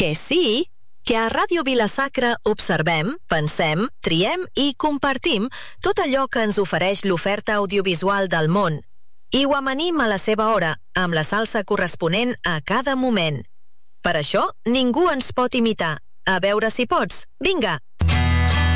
Que sí, que a Ràdio Vila-sacra observem, pensem, triem i compartim tot allò que ens ofereix l'oferta audiovisual del món i ho amanim a la seva hora, amb la salsa corresponent a cada moment. Per això, ningú ens pot imitar. A veure si pots. Vinga,